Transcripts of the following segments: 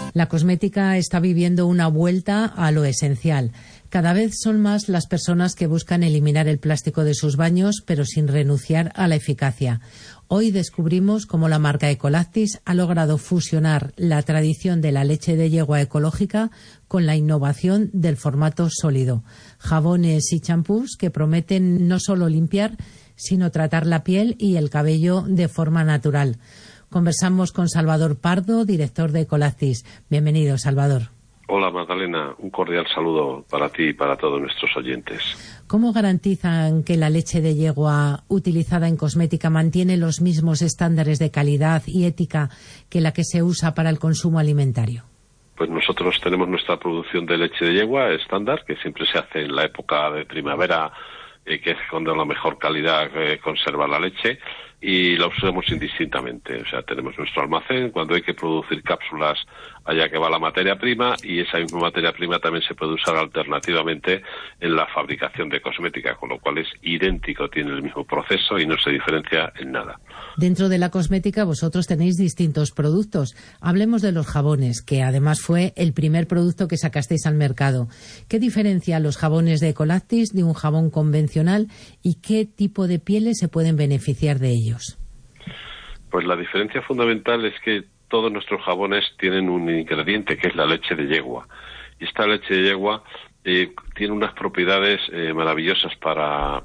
La cosmética está viviendo una vuelta a lo esencial. Cada vez son más las personas que buscan eliminar el plástico de sus baños, pero sin renunciar a la eficacia. Hoy descubrimos cómo la marca Ecolactis ha logrado fusionar la tradición de la leche de yegua ecológica con la innovación del formato sólido. Jabones y champús que prometen no solo limpiar, sino tratar la piel y el cabello de forma natural. Conversamos con Salvador Pardo, director de Ecolactis. Bienvenido, Salvador. Hola, Magdalena. Un cordial saludo para ti y para todos nuestros oyentes. ¿Cómo garantizan que la leche de yegua utilizada en cosmética mantiene los mismos estándares de calidad y ética que la que se usa para el consumo alimentario? Pues nosotros tenemos nuestra producción de leche de yegua estándar, que siempre se hace en la época de primavera, que es cuando la mejor calidad conserva la leche, y la usamos indistintamente. O sea, tenemos nuestro almacén, cuando hay que producir cápsulas allá que va la materia prima, y esa misma materia prima también se puede usar alternativamente en la fabricación de cosmética, con lo cual es idéntico, tiene el mismo proceso y no se diferencia en nada. Dentro de la cosmética vosotros tenéis distintos productos. Hablemos de los jabones, que además fue el primer producto que sacasteis al mercado. ¿Qué diferencia los jabones de Ecolactis de un jabón convencional y qué tipo de pieles se pueden beneficiar de ellos? Pues la diferencia fundamental es que todos nuestros jabones tienen un ingrediente que es la leche de yegua. Y esta leche de yegua tiene unas propiedades maravillosas para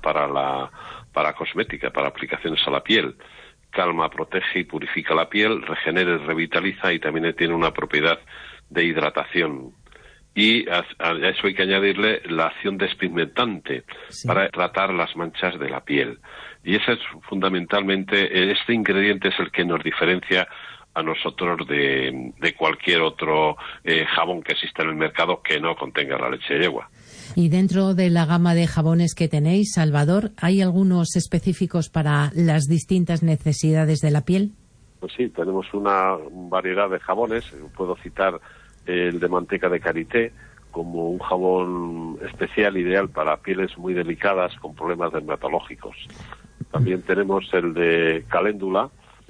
cosmética, para aplicaciones a la piel. Calma, protege y purifica la piel, regenera y revitaliza, y también tiene una propiedad de hidratación. Y a eso hay que añadirle la acción despigmentante para tratar las manchas de la piel. Y ese es fundamentalmente, este ingrediente es el que nos diferencia a nosotros de cualquier otro jabón que exista en el mercado que no contenga la leche de yegua. Y dentro de la gama de jabones que tenéis, Salvador, ¿hay algunos específicos para las distintas necesidades de la piel? Pues sí, tenemos una variedad de jabones. Puedo citar el de manteca de karité como un jabón especial ideal para pieles muy delicadas con problemas dermatológicos. También tenemos el de caléndula,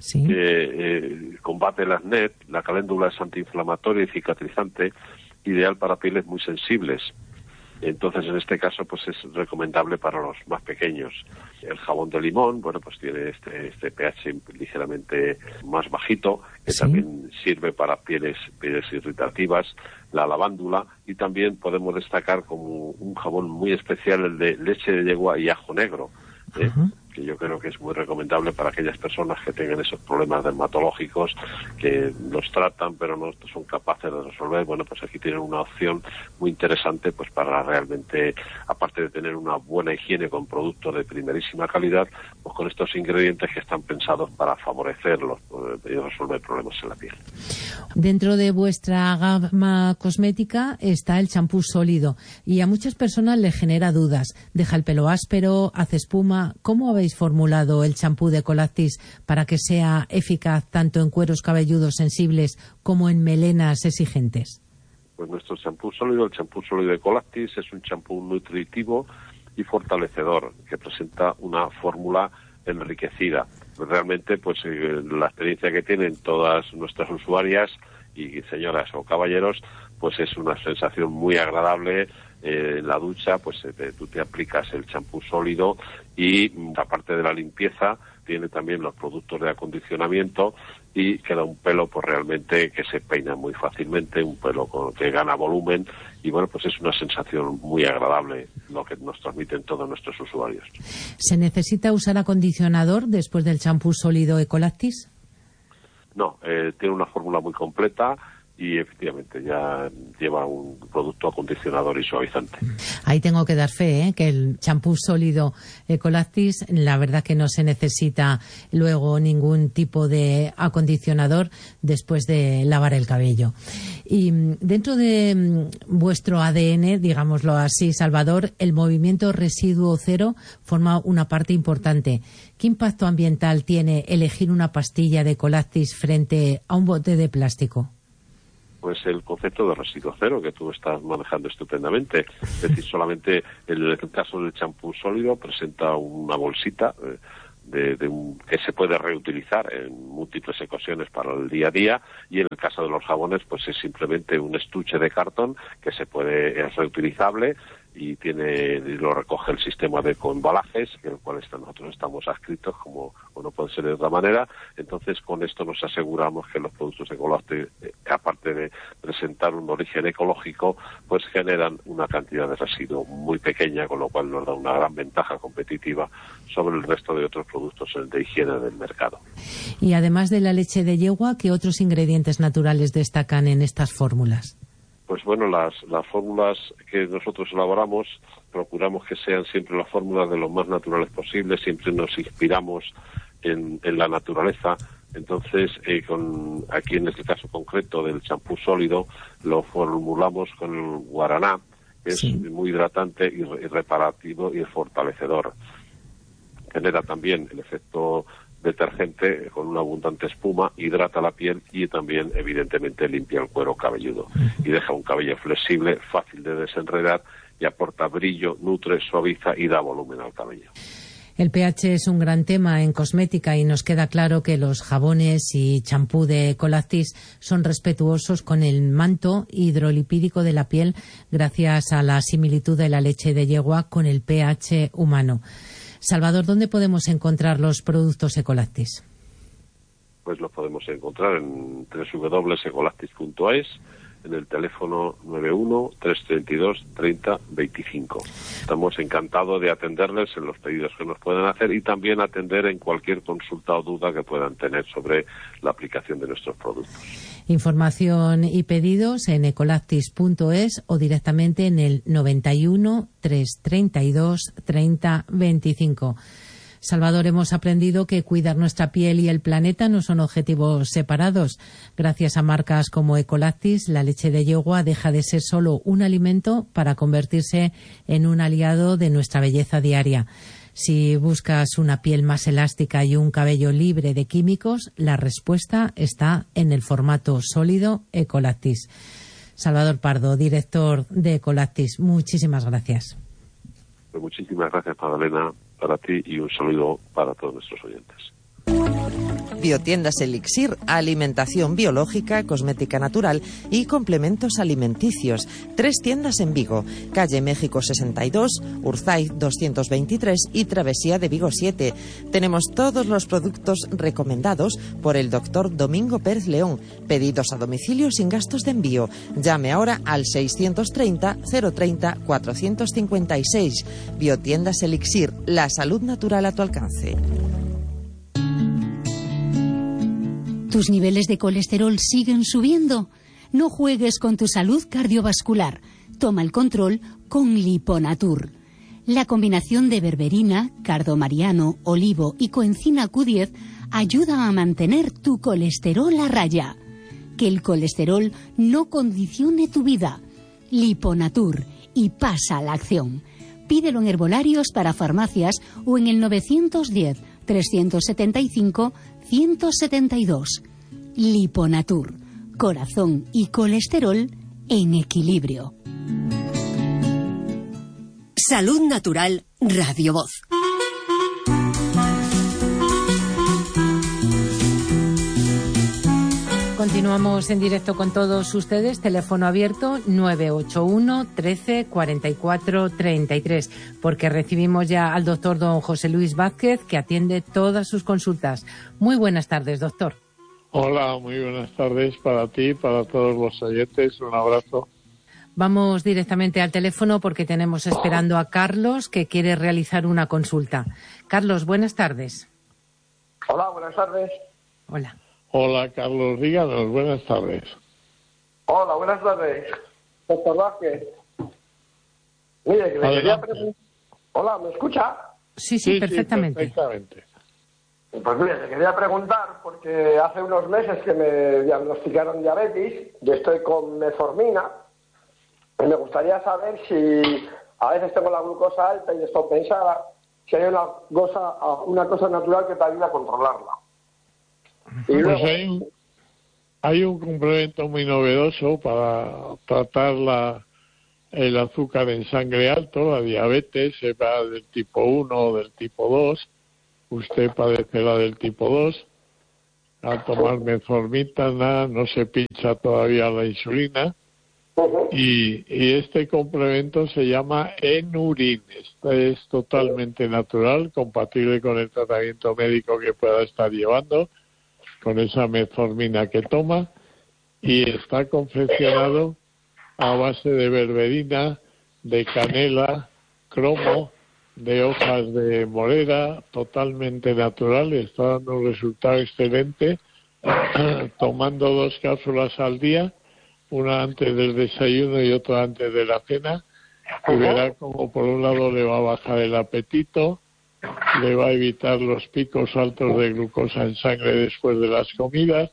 que combate el acné. La caléndula es antiinflamatoria y cicatrizante, ideal para pieles muy sensibles. Entonces, en este caso, pues es recomendable para los más pequeños. El jabón de limón, bueno, pues tiene este pH ligeramente más bajito, que también sirve para pieles irritativas. La lavándula, y también podemos destacar como un jabón muy especial el de leche de yegua y ajo negro, que yo creo que es muy recomendable para aquellas personas que tengan esos problemas dermatológicos, que los tratan pero no son capaces de resolver. Bueno, pues aquí tienen una opción muy interesante pues para realmente, aparte de tener una buena higiene con productos de primerísima calidad, pues con estos ingredientes que están pensados para favorecerlos y resolver problemas en la piel. Dentro de vuestra gama cosmética está el champú sólido, y a muchas personas les genera dudas. Deja el pelo áspero, hace espuma. ¿Cómo habéis formulado el champú de Ecolactis para que sea eficaz tanto en cueros cabelludos sensibles como en melenas exigentes? Pues nuestro champú sólido, el champú sólido de Ecolactis, es un champú nutritivo y fortalecedor que presenta una fórmula enriquecida. Realmente, pues la experiencia que tienen todas nuestras usuarias y señoras o caballeros, pues es una sensación muy agradable. En la ducha, pues tú te aplicas el champú sólido, y aparte de la limpieza, tiene también los productos de acondicionamiento, y queda un pelo pues realmente que se peina muy fácilmente, un pelo que gana volumen, y bueno, pues es una sensación muy agradable lo que nos transmiten todos nuestros usuarios. ¿Se necesita usar acondicionador después del champú sólido Ecolactis? No, tiene una fórmula muy completa y efectivamente ya lleva un producto acondicionador y suavizante. Ahí tengo que dar fe, que el champú sólido Ecolactis, la verdad que no se necesita luego ningún tipo de acondicionador después de lavar el cabello. Y dentro de vuestro ADN, digámoslo así, Salvador, el movimiento residuo cero forma una parte importante. ¿Qué impacto ambiental tiene elegir una pastilla de Ecolactis frente a un bote de plástico? Pues el concepto de residuo cero que tú estás manejando estupendamente. Es decir, solamente en el caso del champú sólido presenta una bolsita que se puede reutilizar en múltiples ocasiones para el día a día, y en el caso de los jabones pues es simplemente un estuche de cartón que es reutilizable y lo recoge el sistema de embalajes, el cual nosotros estamos adscritos, como no puede ser de otra manera. Entonces, con esto nos aseguramos que los productos Ecolactis, aparte de presentar un origen ecológico, pues generan una cantidad de residuo muy pequeña, con lo cual nos da una gran ventaja competitiva sobre el resto de otros productos de higiene del mercado. Y además de la leche de yegua, ¿qué otros ingredientes naturales destacan en estas fórmulas? Pues bueno, las fórmulas que nosotros elaboramos, procuramos que sean siempre las fórmulas de lo más naturales posibles, siempre nos inspiramos en la naturaleza. Entonces, aquí en este caso concreto del champú sólido, lo formulamos con el guaraná, que es muy hidratante y reparativo y fortalecedor. Genera también el efecto detergente con una abundante espuma, hidrata la piel y también evidentemente limpia el cuero cabelludo y deja un cabello flexible, fácil de desenredar, y aporta brillo, nutre, suaviza y da volumen al cabello. El pH es un gran tema en cosmética y nos queda claro que los jabones y champú de Ecolactis son respetuosos con el manto hidrolipídico de la piel gracias a la similitud de la leche de yegua con el pH humano. Salvador, ¿dónde podemos encontrar los productos Ecolactis? Pues los podemos encontrar en www.ecolactis.es, en el teléfono 91-332-30-25. Estamos encantados de atenderles en los pedidos que nos puedan hacer y también atender en cualquier consulta o duda que puedan tener sobre la aplicación de nuestros productos. Información y pedidos en ecolactis.es o directamente en el 91-332-30-25. Salvador, hemos aprendido que cuidar nuestra piel y el planeta no son objetivos separados. Gracias a marcas como Ecolactis, la leche de yegua deja de ser solo un alimento para convertirse en un aliado de nuestra belleza diaria. Si buscas una piel más elástica y un cabello libre de químicos, la respuesta está en el formato sólido Ecolactis. Salvador Pardo, director de Ecolactis, muchísimas gracias. Pues muchísimas gracias, Magdalena, para ti, y un saludo para todos nuestros oyentes. Biotiendas Elixir, alimentación biológica, cosmética natural y complementos alimenticios. 3 tiendas en Vigo, calle México 62, Urzaiz 223 y Travesía de Vigo 7. Tenemos todos los productos recomendados por el doctor Domingo Pérez León. Pedidos a domicilio sin gastos de envío. Llame ahora al 630 030 456. Biotiendas Elixir, la salud natural a tu alcance. ¿Tus niveles de colesterol siguen subiendo? No juegues con tu salud cardiovascular. Toma el control con Liponatur. La combinación de berberina, cardomariano, olivo y coenzima Q10 ayuda a mantener tu colesterol a raya. Que el colesterol no condicione tu vida. Liponatur, y pasa a la acción. Pídelo en herbolarios para farmacias o en el 910 375 172. Liponatur, corazón y colesterol en equilibrio. Salud Natural, Radio Voz. Continuamos en directo con todos ustedes. Teléfono abierto 981 13 44 33, porque recibimos ya al doctor don José Luis Vázquez, que atiende todas sus consultas. Muy buenas tardes, doctor. Hola, muy buenas tardes para ti y para todos los oyentes. Un abrazo. Vamos directamente al teléfono porque tenemos esperando a Carlos, que quiere realizar una consulta. Carlos, buenas tardes. Hola, buenas tardes. Hola. Hola, Carlos, díganos, buenas tardes. Hola, buenas tardes, doctor Vázquez. Mire, que le quería preguntar... Hola, ¿me escucha? Sí, perfectamente. Perfectamente. Pues mire, le quería preguntar, porque hace unos meses que me diagnosticaron diabetes, yo estoy con metformina, y me gustaría saber si a veces tengo la glucosa alta y descompensada, si hay una cosa natural que te ayuda a controlarla. Y luego... Pues hay un complemento muy novedoso para tratar el azúcar en sangre alto, la diabetes, sea del tipo 1 o del tipo 2, usted padecerá del tipo 2. Al tomar metformina no se pincha todavía la insulina. Y este complemento se llama Enurin. Este es totalmente natural, compatible con el tratamiento médico que pueda estar llevando, con esa metformina que toma, y está confeccionado a base de berberina, de canela, cromo, de hojas de morera, totalmente natural. Está dando un resultado excelente, tomando 2 cápsulas al día, una antes del desayuno y otra antes de la cena, y verá como por un lado le va a bajar el apetito, le va a evitar los picos altos de glucosa en sangre después de las comidas,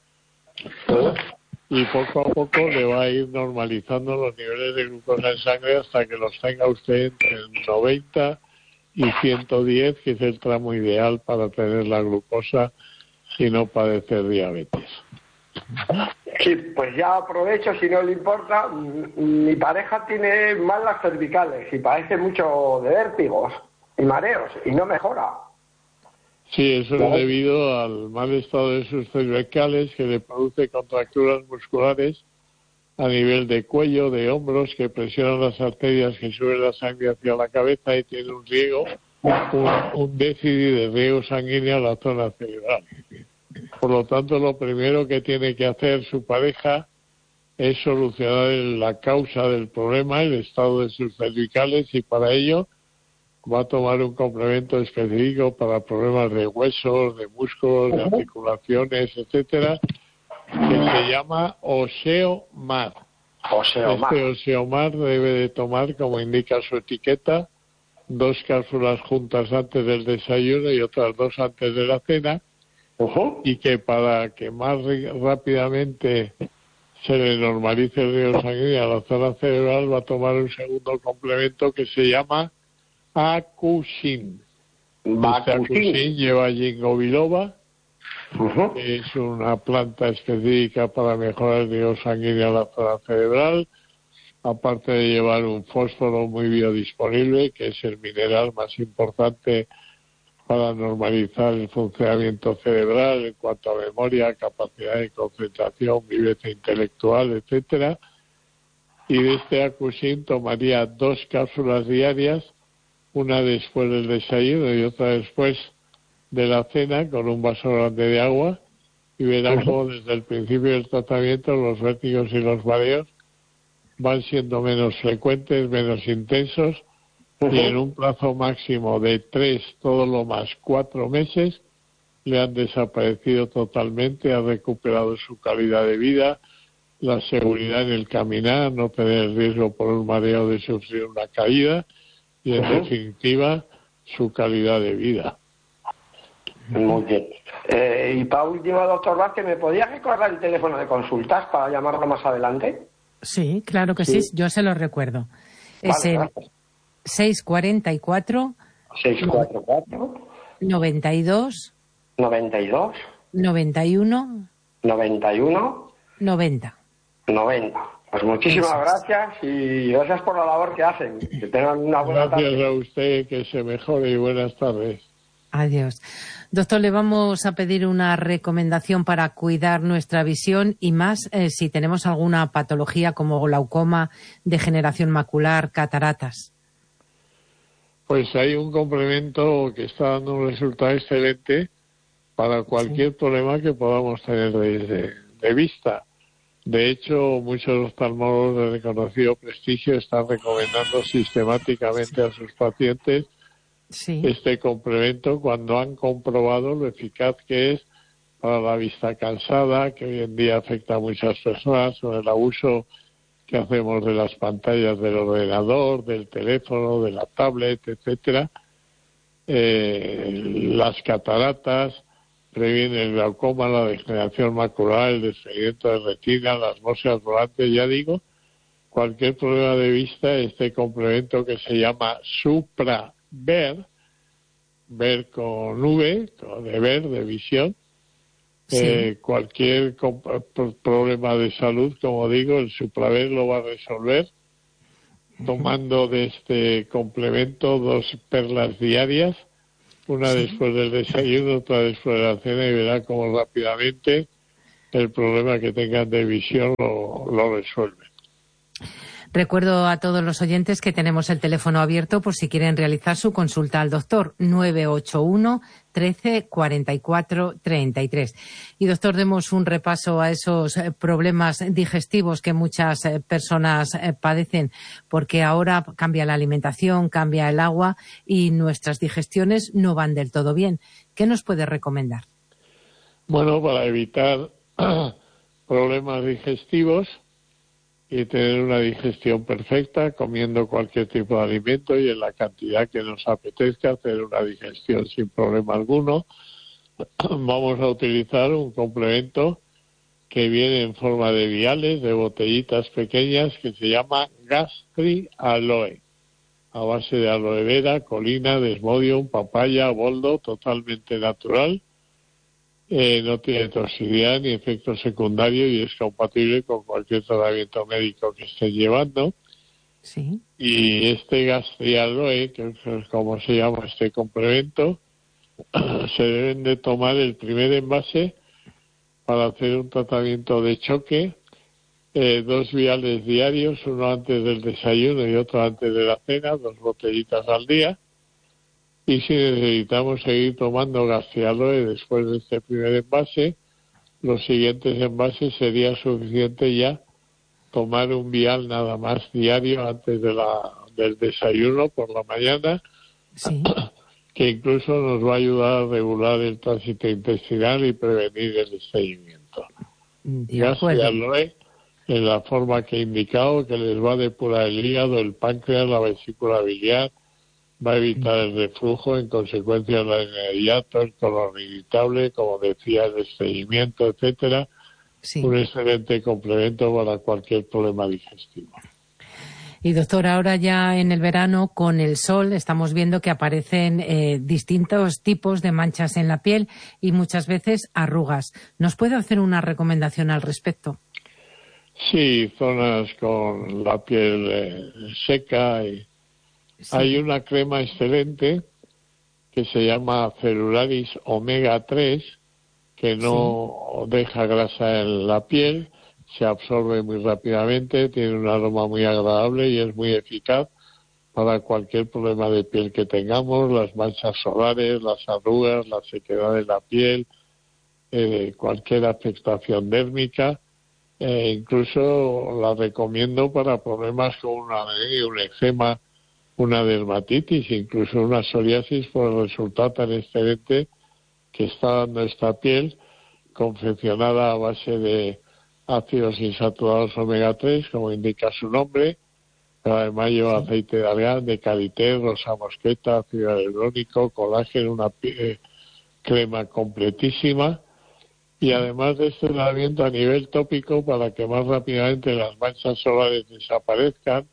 y poco a poco le va a ir normalizando los niveles de glucosa en sangre hasta que los tenga usted entre 90 y 110, que es el tramo ideal para tener la glucosa y no padecer diabetes. Sí, pues ya aprovecho, si no le importa. Mi pareja tiene mal las cervicales y padece mucho de vértigos y mareos y no mejora. Sí, eso es debido al mal estado de sus cervicales, que le produce contracturas musculares a nivel de cuello, de hombros, que presionan las arterias que suben la sangre hacia la cabeza y tiene un riego, un déficit de riego sanguíneo a la zona cerebral. Por lo tanto, lo primero que tiene que hacer su pareja es solucionar la causa del problema, el estado de sus cervicales, y para ello va a tomar un complemento específico para problemas de huesos, de músculos, de articulaciones, etcétera, que se llama Oseomar. Este Oseomar debe de tomar, como indica su etiqueta, 2 cápsulas juntas antes del desayuno y otras 2 antes de la cena, y que para que más rápidamente se le normalice el riego sanguíneo a la zona cerebral va a tomar un segundo complemento que se llama Acusin. Este Acusin lleva ginkgo biloba, que es una planta específica para mejorar el riego sanguíneo a la zona cerebral, aparte de llevar un fósforo muy biodisponible, que es el mineral más importante para normalizar el funcionamiento cerebral en cuanto a memoria, capacidad de concentración, viveza intelectual, etcétera. Y de este Acusin tomaría 2 cápsulas diarias, una después del desayuno y otra después de la cena, con un vaso grande de agua, y verá cómo desde el principio del tratamiento los vértigos y los mareos van siendo menos frecuentes, menos intensos, y en un plazo máximo de 3, todo lo más 4 meses, le han desaparecido totalmente, ha recuperado su calidad de vida, la seguridad en el caminar, no tener riesgo por un mareo de sufrir una caída, y en definitiva su calidad de vida. Muy bien. Y para último, doctor Vázquez, ¿me podía recordar el teléfono de consultas para llamarlo más adelante? Sí, claro que sí, yo se lo recuerdo. Es el 644 92 91 90. Pues muchísimas gracias y gracias por la labor que hacen. Que tengan una buena tarde. Gracias a usted, que se mejore y buenas tardes. Adiós. Doctor, le vamos a pedir una recomendación para cuidar nuestra visión y más si tenemos alguna patología como glaucoma, degeneración macular, cataratas. Pues hay un complemento que está dando un resultado excelente para cualquier problema que podamos tener de vista. De hecho, muchos oftalmólogos de reconocido prestigio están recomendando sistemáticamente a sus pacientes este complemento cuando han comprobado lo eficaz que es para la vista cansada, que hoy en día afecta a muchas personas, con el abuso que hacemos de las pantallas del ordenador, del teléfono, de la tablet, etcétera. Las cataratas, previene el glaucoma, la degeneración macular, el desfiguramiento de retina, las moscas volantes, ya digo, cualquier problema de vista, este complemento que se llama SupraVer, ver con V, de ver, de visión, cualquier problema de salud, como digo, el SupraVer lo va a resolver tomando de este complemento 2 perlas diarias, una después del desayuno, otra después de la cena, y verá cómo rápidamente el problema que tengan de visión lo resuelven. Recuerdo a todos los oyentes que tenemos el teléfono abierto por si quieren realizar su consulta al doctor, 981 13 44 33. Y doctor, demos un repaso a esos problemas digestivos que muchas personas padecen, porque ahora cambia la alimentación, cambia el agua y nuestras digestiones no van del todo bien. ¿Qué nos puede recomendar? Bueno, para evitar problemas digestivos y tener una digestión perfecta, comiendo cualquier tipo de alimento y en la cantidad que nos apetezca, hacer una digestión sin problema alguno, vamos a utilizar un complemento que viene en forma de viales, de botellitas pequeñas, que se llama Gastri Aloe, a base de aloe vera, colina, desmodium, papaya, boldo, totalmente natural. No tiene toxicidad ni efectos secundarios y es compatible con cualquier tratamiento médico que esté llevando. Sí. Y este Gastri Aloe, que es como se llama este complemento, se deben de tomar el primer envase para hacer un tratamiento de choque, 2 viales diarios, uno antes del desayuno y otro antes de la cena, 2 botellitas al día. Y si necesitamos seguir tomando Gastri Aloe después de este primer envase, los siguientes envases sería suficiente ya tomar un vial nada más diario antes del desayuno por la mañana, Sí. que incluso nos va a ayudar a regular el tránsito intestinal y prevenir el estreñimiento. Gastri Aloe, en la forma que he indicado, que les va a depurar el hígado, el páncreas, la vesícula biliar, va a evitar el reflujo, en consecuencia la inmediato, el colon irritable, como decía, el estreñimiento, etcétera. Sí. Un excelente complemento para cualquier problema digestivo. Y doctor, ahora ya en el verano, con el sol, estamos viendo que aparecen distintos tipos de manchas en la piel y muchas veces arrugas. ¿Nos puede hacer una recomendación al respecto? Sí, zonas con la piel seca y sí. Hay una crema excelente que se llama Celularis Omega 3, que no deja grasa en la piel, se absorbe muy rápidamente, tiene un aroma muy agradable y es muy eficaz para cualquier problema de piel que tengamos, las manchas solares, las arrugas, la sequedad de la piel, cualquier afectación dérmica. Incluso la recomiendo para problemas como una alergia, un eczema, una dermatitis, incluso una psoriasis, por el resultado tan excelente que está dando esta piel, confeccionada a base de ácidos insaturados omega 3, como indica su nombre, pero además lleva aceite de argán, de karité, rosa mosqueta, ácido hialurónico, colágeno, una crema completísima. Y además de este tratamiento a nivel tópico, para que más rápidamente las manchas solares desaparezcan,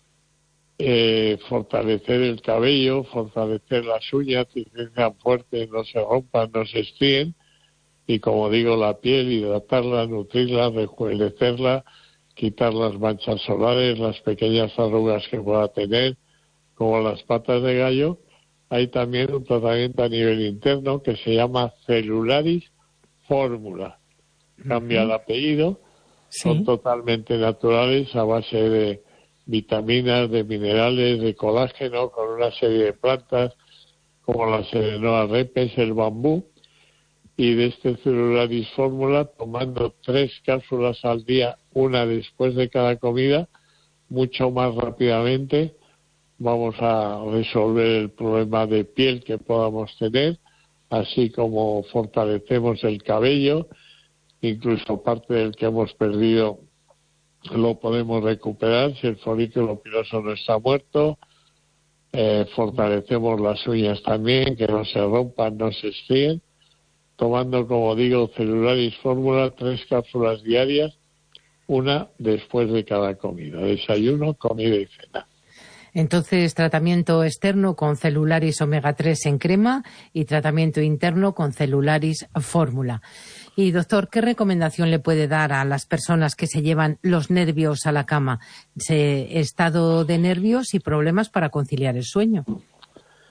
fortalecer el cabello, fortalecer las uñas, que sean fuertes, no se rompan, no se estríen, y como digo, la piel, hidratarla, nutrirla, rejuvenecerla, quitar las manchas solares, las pequeñas arrugas que pueda tener, como las patas de gallo. Hay también un tratamiento a nivel interno que se llama Celularis Fórmula. Cambia el apellido, son totalmente naturales, a base de vitaminas, de minerales, de colágeno, con una serie de plantas como la Serenoa repes, el bambú. Y de este Celularis Fórmula, tomando 3 cápsulas al día, una después de cada comida, mucho más rápidamente vamos a resolver el problema de piel que podamos tener, así como fortalecemos el cabello, incluso parte del que hemos perdido lo podemos recuperar si el folículo piloso no está muerto. Fortalecemos las uñas también, que no se rompan, no se estríen, tomando, como digo, Celularis Fórmula, 3 cápsulas diarias, una después de cada comida, desayuno, comida y cena. Entonces, tratamiento externo con Celularis Omega 3 en crema y tratamiento interno con Celularis Fórmula. Y, doctor, ¿qué recomendación le puede dar a las personas que se llevan los nervios a la cama? Estado de nervios y problemas para conciliar el sueño.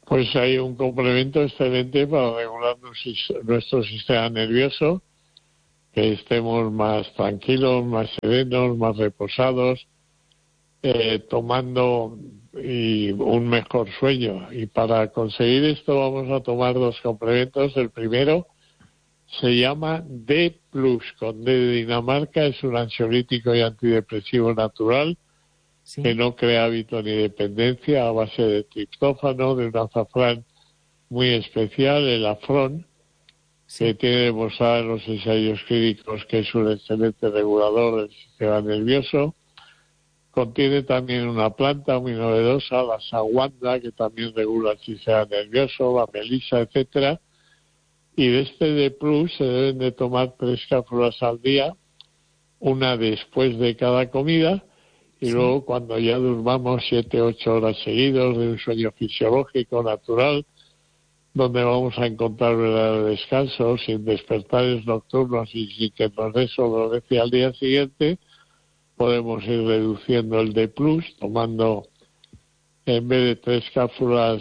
Pues hay un complemento excelente para regular nuestro sistema nervioso, que estemos más tranquilos, más serenos, más reposados, tomando un mejor sueño. Y para conseguir esto vamos a tomar 2 complementos. El primero se llama D+, con D de Dinamarca, es un ansiolítico y antidepresivo natural, sí, que no crea hábito ni dependencia, a base de triptófano, de un azafrán muy especial, el afrón, sí, que tiene demostrado en los ensayos clínicos que es un excelente regulador del sistema nervioso. Contiene también una planta muy novedosa, la saguanda, que también regula el sistema nervioso, la melisa, etcétera. Y de este D+, se deben de tomar 3 cápsulas al día, una después de cada comida, y sí, luego cuando ya durmamos 7-8 horas seguidos de un sueño fisiológico, natural, donde vamos a encontrar verdadero descanso, sin despertares nocturnos y sin que nos dé somnolencia al día siguiente, podemos ir reduciendo el D+, tomando, en vez de 3 cápsulas,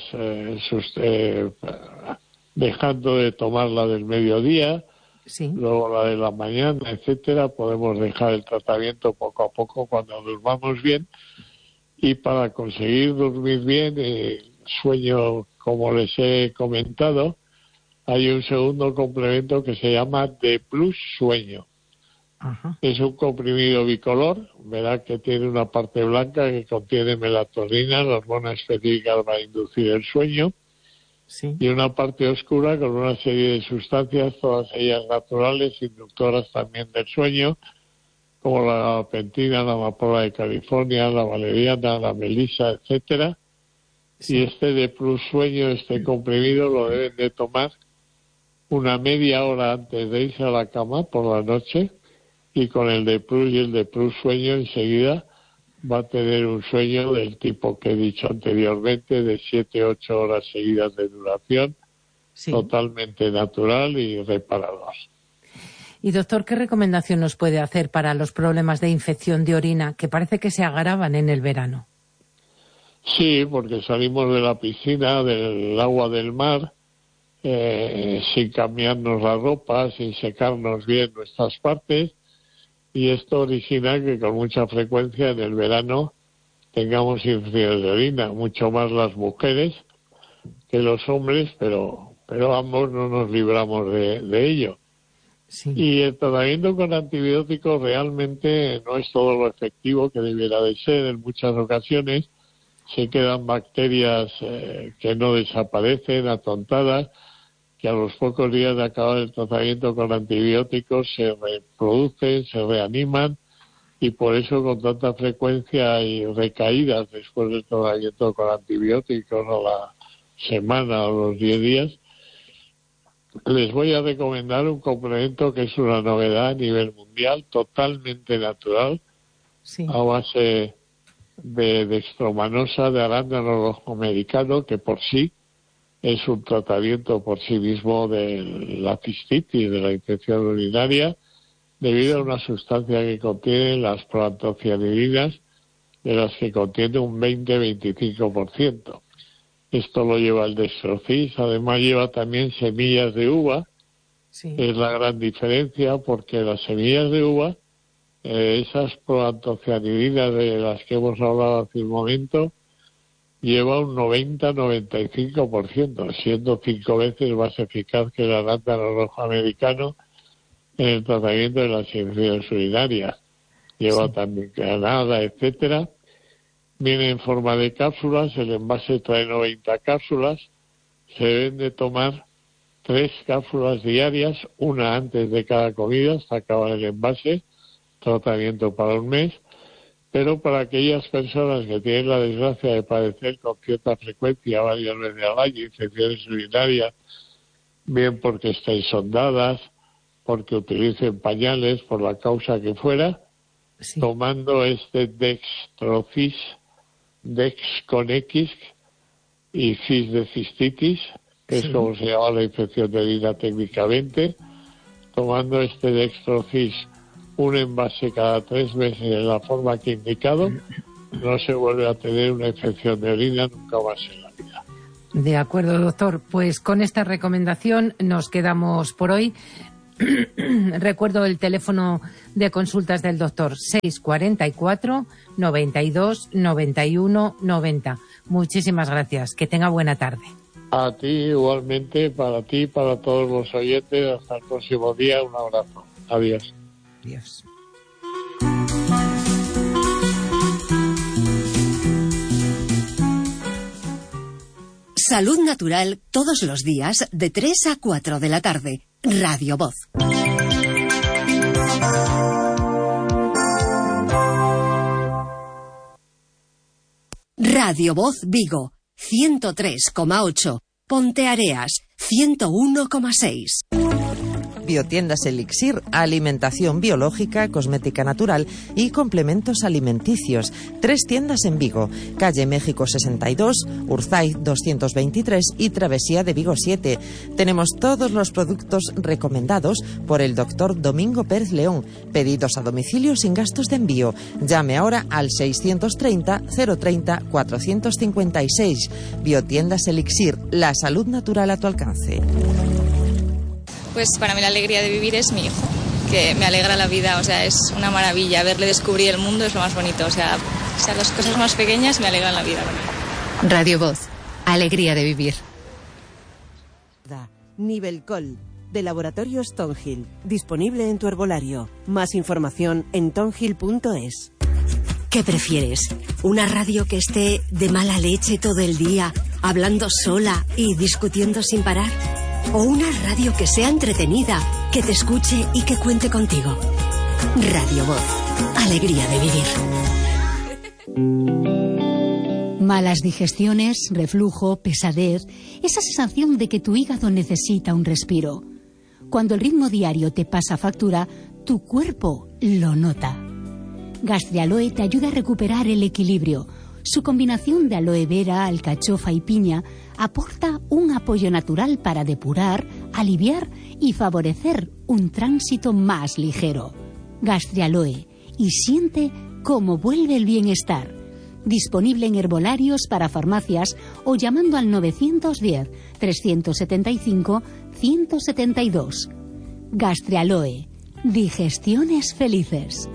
dejando de tomar la del mediodía, sí, luego la de la mañana, etcétera. Podemos dejar el tratamiento poco a poco cuando durmamos bien. Y para conseguir dormir bien, sueño, como les he comentado, hay un segundo complemento que se llama D+ Sueño. Ajá. Es un comprimido bicolor, verá que tiene una parte blanca que contiene melatonina, la hormona específica para inducir el sueño, sí, y una parte oscura con una serie de sustancias, todas ellas naturales, inductoras también del sueño, como la gabapentina, la amapola de California, la valeriana, la melisa, etcétera. Sí. Y este D+ Sueño, este comprimido, lo deben de tomar una media hora antes de irse a la cama por la noche, y con el D+ y el D+ Sueño enseguida va a tener un sueño del tipo que he dicho anteriormente, de 7-8 horas seguidas de duración, sí, totalmente natural y reparador. Y doctor, ¿qué recomendación nos puede hacer para los problemas de infección de orina que parece que se agravan en el verano? Sí, porque salimos de la piscina, del agua del mar, sin cambiarnos la ropa, sin secarnos bien nuestras partes, y esto origina que con mucha frecuencia en el verano tengamos infecciones de orina, mucho más las mujeres que los hombres, pero ambos no nos libramos de ello. Sí. Y el tratamiento con antibióticos realmente no es todo lo efectivo que debiera de ser. En muchas ocasiones se quedan bacterias que no desaparecen, atontadas, que a los pocos días de acabar el tratamiento con antibióticos se reproducen, se reaniman, y por eso con tanta frecuencia hay recaídas después del tratamiento con antibióticos, a la semana o los 10 días. Les voy a recomendar un complemento que es una novedad a nivel mundial, totalmente natural, sí, a base de dextromanosa, de arándano rojo americano, que por sí es un tratamiento por sí mismo de la cistitis, de la infección urinaria, debido a una sustancia que contiene las proantocianidinas, de las que contiene un 20-25%. Esto lo lleva el Dextrocis, además lleva también semillas de uva, sí, es la gran diferencia, porque las semillas de uva, esas proantocianidinas de las que hemos hablado hace un momento, lleva un 90-95%, siendo 5 veces más eficaz que el arándano rojo americano en el tratamiento de las infecciones urinarias. Lleva, sí, también granada, etcétera. Viene en forma de cápsulas, el envase trae 90 cápsulas. Se deben de tomar 3 cápsulas diarias, una antes de cada comida hasta acabar el envase, tratamiento para un mes. Pero para aquellas personas que tienen la desgracia de padecer con cierta frecuencia varias veces al año infecciones urinarias, bien porque estén sondadas, porque utilicen pañales, por la causa que fuera, sí, tomando este Dextrocis, Dex con X y Cis de cistitis, que sí, es como se llama la infección de orina técnicamente, tomando este Dextrocis un envase cada 3 meses en la forma que he indicado, no se vuelve a tener una infección de orina nunca más en la vida. De acuerdo, doctor. Pues con esta recomendación nos quedamos por hoy. Recuerdo el teléfono de consultas del doctor, 644 92 91 90. Muchísimas gracias. Que tenga buena tarde. A ti igualmente, para ti, para todos los oyentes. Hasta el próximo día. Un abrazo. Adiós. Adiós. Salud Natural todos los días de 3 a 4 de la tarde. Radio Voz. Radio Voz Vigo, 103,8. Ponteareas, 101,6. Biotiendas Elixir, alimentación biológica, cosmética natural y complementos alimenticios. 3 tiendas en Vigo, calle México 62, Urzay 223 y Travesía de Vigo 7. Tenemos todos los productos recomendados por el doctor Domingo Pérez León. Pedidos a domicilio sin gastos de envío. Llame ahora al 630 030 456. Biotiendas Elixir, la salud natural a tu alcance. Pues para mí la alegría de vivir es mi hijo, que me alegra la vida, o sea, es una maravilla. Verle descubrir el mundo es lo más bonito, o sea las cosas más pequeñas me alegran la vida. Radio Voz, alegría de vivir. Nivelcol, de Laboratorios Tonhill, disponible en tu herbolario. Más información en tonhill.es. ¿Qué prefieres? ¿Una radio que esté de mala leche todo el día, hablando sola y discutiendo sin parar? ¿O una radio que sea entretenida, que te escuche y que cuente contigo? Radio Voz, alegría de vivir. Malas digestiones, reflujo, pesadez, esa sensación de que tu hígado necesita un respiro. Cuando el ritmo diario te pasa factura, tu cuerpo lo nota. Gastrialoe te ayuda a recuperar el equilibrio. Su combinación de aloe vera, alcachofa y piña aporta un apoyo natural para depurar, aliviar y favorecer un tránsito más ligero. Gastrialoe, y siente cómo vuelve el bienestar. Disponible en herbolarios para farmacias o llamando al 910 375 172. Gastrialoe, digestiones felices.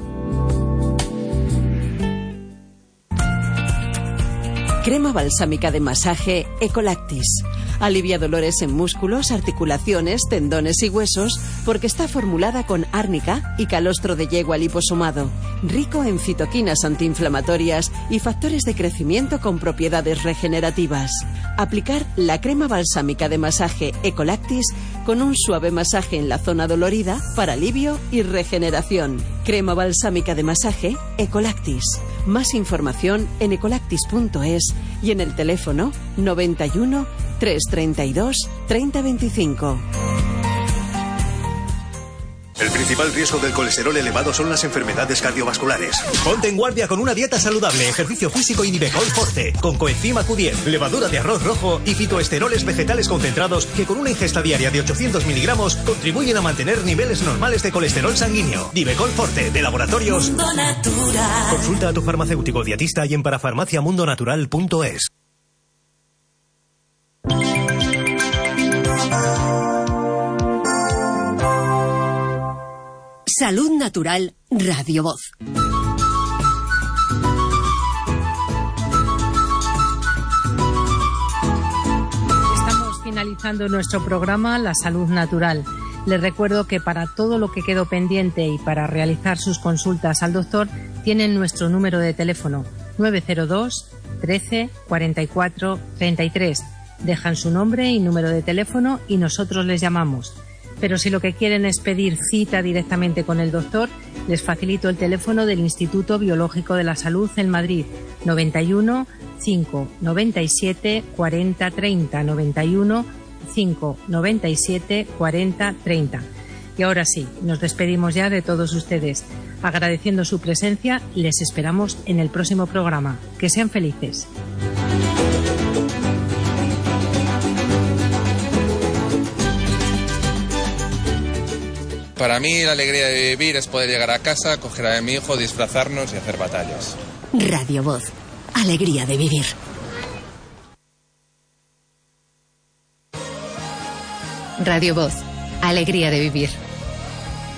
Crema balsámica de masaje Ecolactis. Alivia dolores en músculos, articulaciones, tendones y huesos porque está formulada con árnica y calostro de yegua liposomado. Rico en citoquinas antiinflamatorias y factores de crecimiento con propiedades regenerativas. Aplicar la crema balsámica de masaje Ecolactis con un suave masaje en la zona dolorida para alivio y regeneración. Crema balsámica de masaje Ecolactis. Más información en ecolactis.es y en el teléfono 91 332 3025. El principal riesgo del colesterol elevado son las enfermedades cardiovasculares. Ponte en guardia con una dieta saludable, ejercicio físico y Nivecol Forte, con coenzima Q10, levadura de arroz rojo y fitoesteroles vegetales concentrados que con una ingesta diaria de 800 miligramos contribuyen a mantener niveles normales de colesterol sanguíneo. Nivecol Forte, de Laboratorios Mundo Natural. Consulta a tu farmacéutico dietista y en parafarmaciamundonatural.es. Salud Natural, Radio Voz. Estamos finalizando nuestro programa La Salud Natural. Les recuerdo que para todo lo que quedó pendiente y para realizar sus consultas al doctor, tienen nuestro número de teléfono 902 13 44 33. Dejan su nombre y número de teléfono y nosotros les llamamos. Pero si lo que quieren es pedir cita directamente con el doctor, les facilito el teléfono del Instituto Biológico de la Salud en Madrid, 91 5 97 40 30, 91 5 97 40 30. Y ahora sí, nos despedimos ya de todos ustedes. Agradeciendo su presencia, les esperamos en el próximo programa. Que sean felices. Para mí la alegría de vivir es poder llegar a casa, coger a mi hijo, disfrazarnos y hacer batallas. Radio Voz, alegría de vivir. Radio Voz. Alegría de vivir.